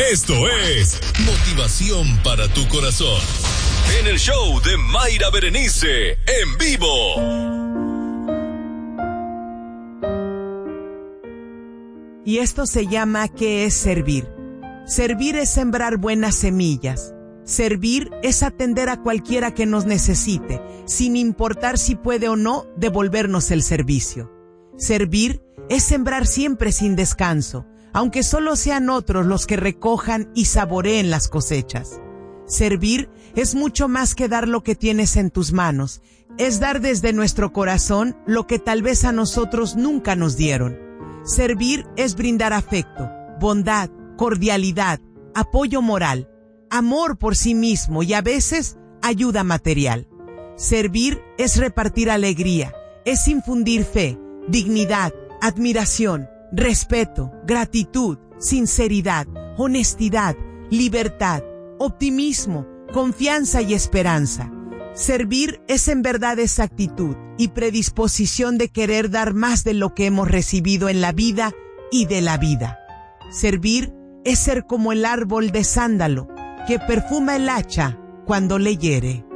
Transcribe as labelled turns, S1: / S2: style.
S1: Esto es motivación para tu corazón. En el show de Mayra Berenice, en vivo.
S2: Y esto se llama ¿qué es servir? Servir es sembrar buenas semillas. Servir es atender a cualquiera que nos necesite, sin importar si puede o no devolvernos el servicio. Servir es sembrar siempre sin descanso, aunque solo sean otros los que recojan y saboreen las cosechas. Servir es mucho más que dar lo que tienes en tus manos. Es dar desde nuestro corazón lo que tal vez a nosotros nunca nos dieron. Servir es brindar afecto, bondad, cordialidad, apoyo moral, amor por sí mismo y a veces ayuda material. Servir es repartir alegría, es infundir fe, dignidad, admiración, respeto, gratitud, sinceridad, honestidad, libertad, optimismo, confianza y esperanza. Servir es en verdad esa actitud y predisposición de querer dar más de lo que hemos recibido en la vida y de la vida. Servir es ser como el árbol de sándalo que perfuma el hacha cuando le hiere.